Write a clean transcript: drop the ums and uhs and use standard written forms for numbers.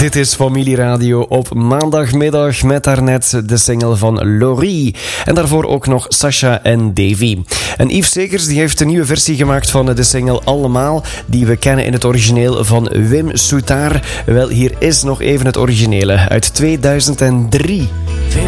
Dit is Familieradio op maandagmiddag met daarnet de single van Laurie. En daarvoor ook nog Sasha en Davy. En Yves Segers die heeft een nieuwe versie gemaakt van de single Allemaal, die we kennen in het origineel van Wim Souttar. Wel, hier is nog even het originele uit 2003.